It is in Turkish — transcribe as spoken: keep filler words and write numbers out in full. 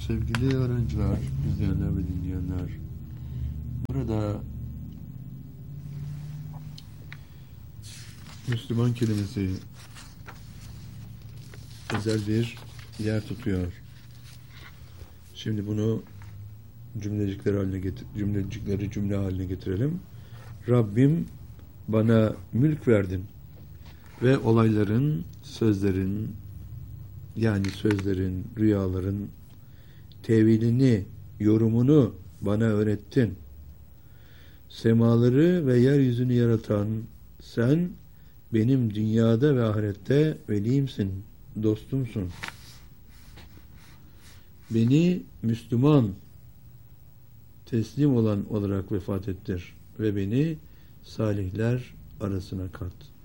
Sevgili öğrenciler, izleyenler ve dinleyenler, burada Müslüman kelimesi özel bir yer tutuyor. Şimdi bunu cümlecikler haline getir, cümlecikleri cümle haline getirelim. Rabbim bana mülk verdin ve olayların, sözlerin, yani sözlerin, rüyaların tevilini, yorumunu bana öğrettin. Semaları ve yeryüzünü yaratan sen benim dünyada ve ahirette velimsin, dostumsun. Beni Müslüman, teslim olan olarak vefat ettir ve beni salihler arasına kat.